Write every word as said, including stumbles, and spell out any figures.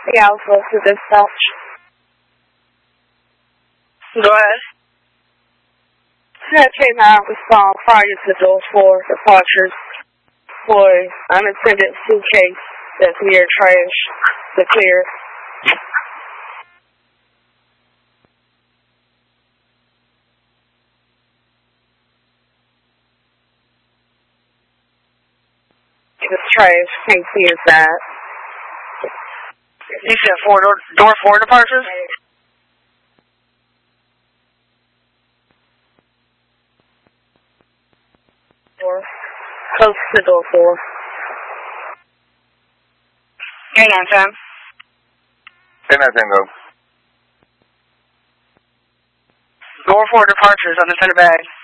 The Alpha to dispatch. Go ahead. I came out, we saw prior to door four departures for unattended suitcase that's near trash to clear. It's trash, can't see inside. You said four door, door four departures? Door, close to door four. K nine ten. K nine ten, go. Door four departures, unattended bag.